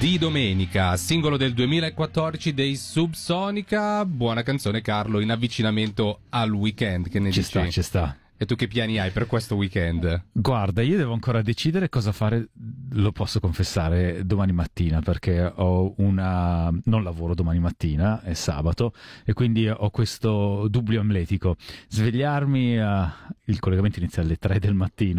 Di domenica, singolo del 2014 dei Subsonica. Buona canzone, Carlo, in avvicinamento al weekend. Che ne dici? Ci sta. E tu che piani hai per questo weekend? Guarda, io devo ancora decidere cosa fare, lo posso confessare, domani mattina, perché non lavoro domani mattina, è sabato, e quindi ho questo dubbio amletico. Svegliarmi, il collegamento inizia alle 3 del mattino,